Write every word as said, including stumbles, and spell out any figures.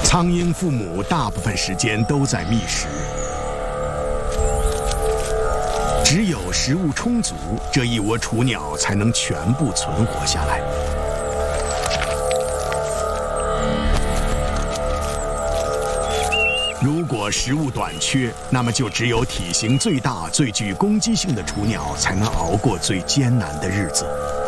苍鹰父母大部分时间都在觅食，只有食物充足，这一窝雏鸟才能全部存活下来。如果食物短缺，那么就只有体型最大、最具攻击性的雏鸟才能熬过最艰难的日子。